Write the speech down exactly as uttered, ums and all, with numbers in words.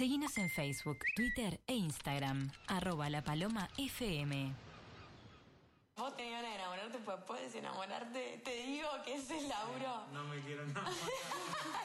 Seguinos en Facebook, Twitter e Instagram. Arroba La Paloma F M. Vos tenés ganas de enamorarte, pues puedes enamorarte. Te digo que ese es laburo. No me quiero enamorar.